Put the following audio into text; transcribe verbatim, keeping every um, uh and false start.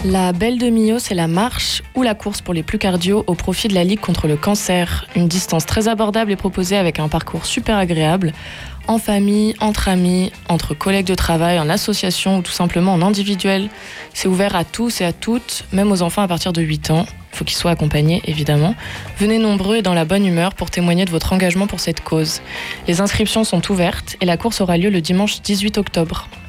La Belle de Millau, c'est la marche ou la course pour les plus cardio au profit de la Ligue contre le cancer. Une distance très abordable est proposée avec un parcours super agréable, en famille, entre amis, entre collègues de travail, en association ou tout simplement en individuel. C'est ouvert à tous et à toutes, même aux enfants à partir de huit ans. Il faut qu'ils soient accompagnés, évidemment. Venez nombreux et dans la bonne humeur pour témoigner de votre engagement pour cette cause. Les inscriptions sont ouvertes et la course aura lieu le dimanche dix-huit octobre.